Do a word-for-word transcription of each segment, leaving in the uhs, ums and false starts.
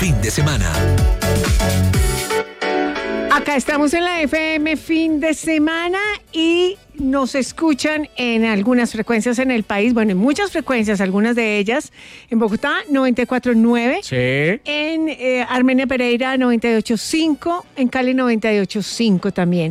fin de semana. Acá estamos en la F M fin de semana y nos escuchan en algunas frecuencias en el país, bueno, en muchas frecuencias, algunas de ellas, en Bogotá noventa y cuatro punto nueve, Sí. en eh, Armenia Pereira noventa y ocho punto cinco, en Cali noventa y ocho punto cinco también.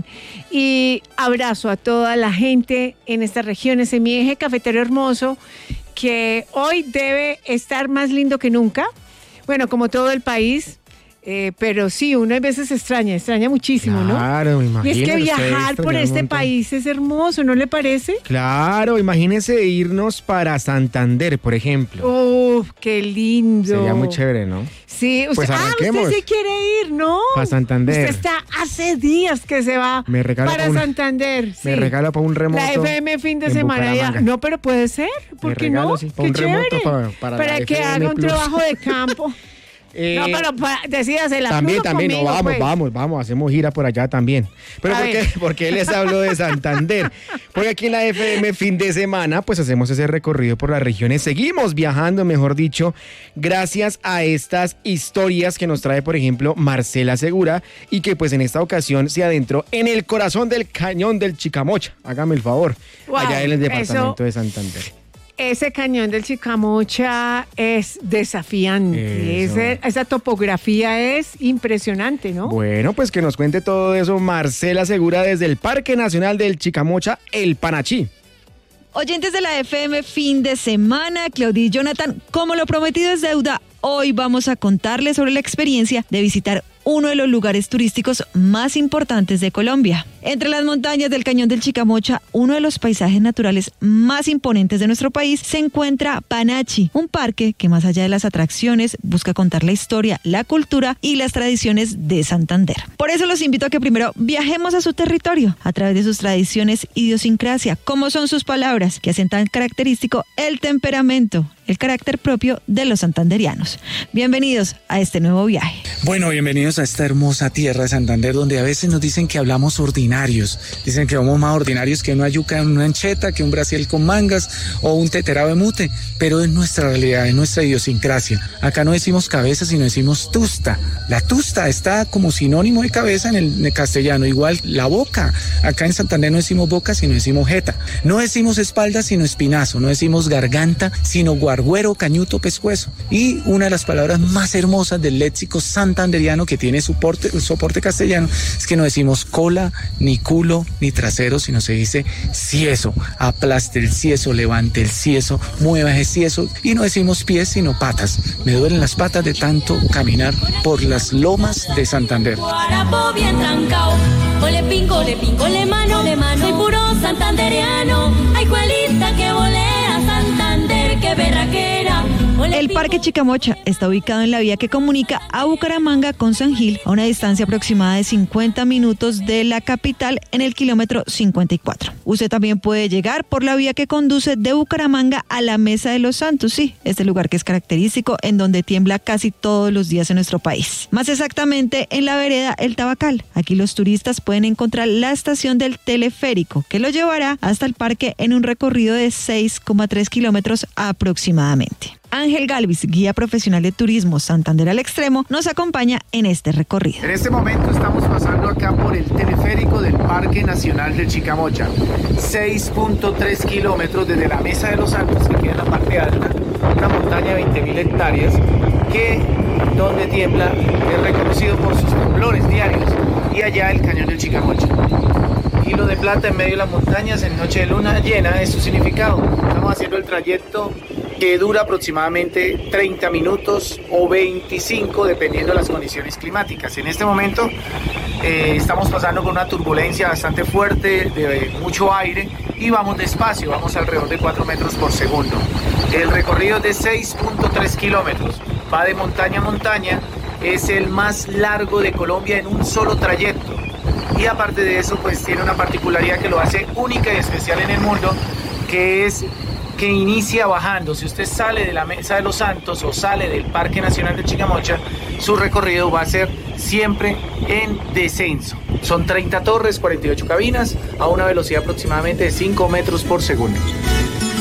Y abrazo a toda la gente en estas regiones, en mi eje cafetero hermoso, que hoy debe estar más lindo que nunca, bueno, como todo el país. Eh, pero sí, uno a veces extraña, extraña muchísimo, ¿no? Claro, me imagino. Y es que viajar por este país es hermoso, ¿no le parece? Claro, imagínese irnos para Santander, por ejemplo. ¡Uf, qué lindo! Sería muy chévere, ¿no? Sí, usted, Pues ah, arranquemos. usted sí quiere ir, ¿no? Para Santander. Usted está hace días que se va Me regala para pa' una- Santander. Me sí. regala para un remoto. La F M fin de en semana ya. Bucaramanga. No, pero puede ser, ¿por Me qué regalo, no? sí, pa' Qué un remoto chévere. pa- para la que F M haga un Plus. trabajo de campo. Eh, no, pero pa- decídase la También, Plus o también, no, conmigo, vamos, pues. vamos, vamos, hacemos gira por allá también. Pero A ¿por qué? ver. Porque les hablo de Santander. Porque aquí en la F M fin de semana, pues hacemos ese recorrido por las regiones. Seguimos viajando, mejor dicho, gracias a estas historias que nos trae, por ejemplo, Marcela Segura, y que pues en esta ocasión se adentró en el corazón del cañón del Chicamocha. Hágame el favor, Wow, allá en el departamento eso- de Santander. Ese cañón del Chicamocha es desafiante. Eso. Ese- esa topografía es impresionante, ¿no? Bueno, pues que nos cuente todo eso Marcela Segura desde el Parque Nacional del Chicamocha, el Panachí. Oyentes de la F M fin de semana, Claudia y Jonathan, como lo prometido es deuda, hoy vamos a contarles sobre la experiencia de visitar uno de los lugares turísticos más importantes de Colombia. Entre las montañas del Cañón del Chicamocha, uno de los paisajes naturales más imponentes de nuestro país, se encuentra Panachi, un parque que más allá de las atracciones busca contar la historia, la cultura y las tradiciones de Santander. Por eso los invito a que primero viajemos a su territorio a través de sus tradiciones, idiosincrasia, como son sus palabras, que hacen tan característico el temperamento, el carácter propio de los santanderianos. Bienvenidos a este nuevo viaje. Bueno, bienvenidos a esta hermosa tierra de Santander, donde a veces nos dicen que hablamos ordinarios. Dicen que somos más ordinarios que una yuca en una ancheta, que un brasil con mangas o un teterado de mute, pero es nuestra realidad, es nuestra idiosincrasia. Acá no decimos cabeza, sino decimos tusta. La tusta está como sinónimo de cabeza en el, en el castellano, igual la boca. Acá en Santander no decimos boca, sino decimos jeta. No decimos espalda, sino espinazo. No decimos garganta, sino guarguero, cañuto, pescuezo. Y una de las palabras más hermosas del léxico santanderiano que tiene soporte, soporte castellano es que no decimos cola, ni culo, ni trasero, sino se dice cieso. Aplaste el cieso, levante el cieso, mueva ese cieso. Y no decimos pies, sino patas. Me duelen las patas de tanto caminar por las lomas de Santander. Guarapo bien trancao, ole pingo, le pingo, le mano, le mano. Soy puro santandereano, ay cuelita que volea Santander, que berraquera. Ole El pingo. Parque Chicamocha está ubicado en la vía que comunica a Bucaramanga con San Gil, a una distancia aproximada de cincuenta minutos de la capital en el kilómetro cincuenta y cuatro. Usted también puede llegar por la vía que conduce de Bucaramanga a la Mesa de los Santos, sí, este lugar que es característico en donde tiembla casi todos los días en nuestro país. Más exactamente en la vereda El Tabacal. Aquí los turistas pueden encontrar la estación del teleférico que lo llevará hasta el parque en un recorrido de seis coma tres kilómetros aproximadamente. Ángel Galvis, guía profesional de turismo Santander al Extremo, nos acompaña en este recorrido. En este momento estamos pasando acá por el teleférico del Parque Nacional del Chicamocha. seis punto tres kilómetros desde la Mesa de los Santos, que queda en la parte alta, una montaña de veinte mil hectáreas, que donde tiembla es reconocido por sus temblores diarios. Y allá el Cañón del Chicamocha. Hilo de plata en medio de las montañas en noche de luna llena es su significado. Estamos haciendo el trayecto que dura aproximadamente treinta minutos o veinticinco dependiendo de las condiciones climáticas. En este momento eh, estamos pasando por una turbulencia bastante fuerte, de mucho aire, y vamos despacio, vamos alrededor de cuatro metros por segundo. El recorrido es de seis punto tres kilómetros, va de montaña a montaña, es el más largo de Colombia en un solo trayecto. Y aparte de eso, pues tiene una particularidad que lo hace única y especial en el mundo, que es que inicia bajando. Si usted sale de la Mesa de los Santos o sale del Parque Nacional de Chicamocha, su recorrido va a ser siempre en descenso. Son treinta torres, cuarenta y ocho cabinas, a una velocidad aproximadamente de cinco metros por segundo.